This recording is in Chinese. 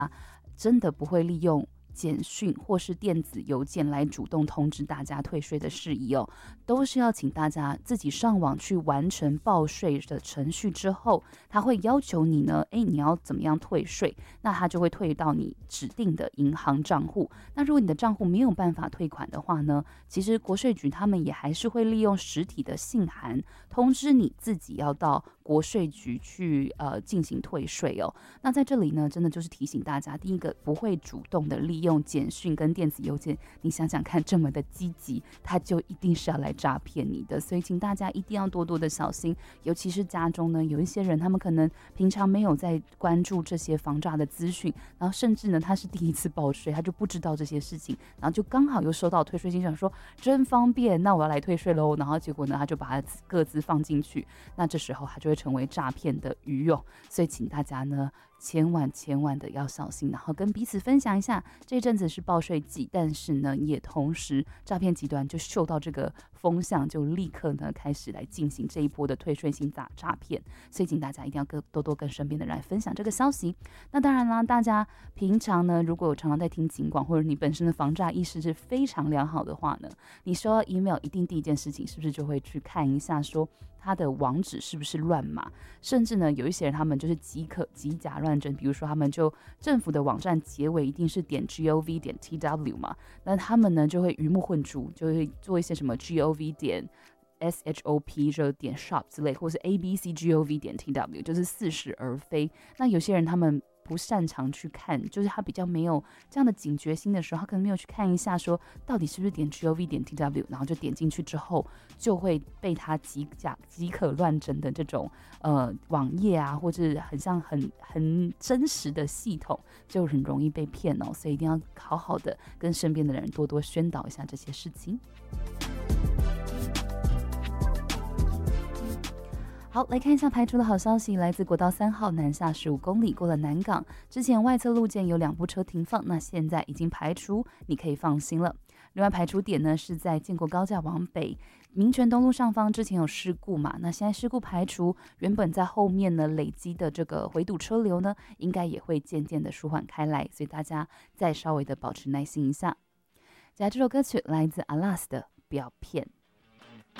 真的不会利用简讯或是电子邮件来主动通知大家退税的事宜哦，都是要请大家自己上网去完成报税的程序之后，他会要求你呢，你要怎么样退税，那他就会退到你指定的银行账户。那如果你的账户没有办法退款的话呢，其实国税局他们也还是会利用实体的信函通知你自己要到国税局去进行退税哦。那在这里呢，真的就是提醒大家，第一个不会主动的利用简讯跟电子邮件，你想想看，这么的积极，他就一定是要来诈骗你的。所以请大家一定要多多的小心，尤其是家中呢，有一些人他们可能平常没有在关注这些防诈的资讯，然后甚至呢他是第一次报税，他就不知道这些事情，然后就刚好又收到退税信，想说真方便，那我要来退税咯，然后结果呢他就把他各自放进去，那这时候他就会成为诈骗的鱼哦。所以请大家呢千万的要小心，然后跟彼此分享一下，这一阵子是报税季，但是呢也同时诈骗集团就嗅到这个风向，就立刻呢开始来进行这一波的退税性诈骗，所以请大家一定要多多跟身边的人来分享这个消息。那当然啦，大家平常呢如果有常常在听警广，或者你本身的防诈意识是非常良好的话呢，你收到 email 一定第一件事情是不是就会去看一下说它的网址是不是乱码，甚至呢有一些人他们就是极假乱真，比如说他们就政府的网站结尾一定是.gov.tw 嘛，那他们呢就会鱼目混珠，就会做一些什么 gov.shop 就.shop 之类，或是 abcgov.tw 就是似是而非。那有些人他们不擅长去看，就是他比较没有这样的警觉心的时候，他可能没有去看一下说到底是不是.gov.tw， 然后就点进去之后就会被他极可乱真的这种网页啊，或者很像很真实的系统，就很容易被骗哦。所以一定要好好的跟身边的人多多宣导一下这些事情。好，来看一下排除的好消息，来自国道3号南下15公里过了南港，之前外侧路肩有2部车停放，那现在已经排除，你可以放心了。另外排除点呢是在建国高架往北民权东路上方，之前有事故嘛，那现在事故排除，原本在后面呢累积的这个回堵车流呢，应该也会渐渐的舒缓开来，所以大家再稍微的保持耐心一下。接下来这首歌曲来自 Alas 的不要骗。